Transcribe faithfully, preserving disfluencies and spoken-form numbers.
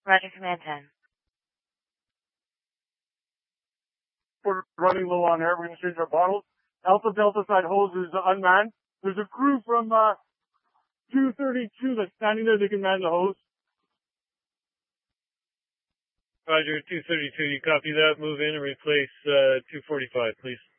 Roger, Command ten. We're running low on air. We're going to change our bottles. Alpha Delta side hose is unmanned. There's a crew from uh, two thirty-two that's standing there. They can man the hose. Roger, two thirty-two, you copy that. Move in and replace uh, two forty-five, please.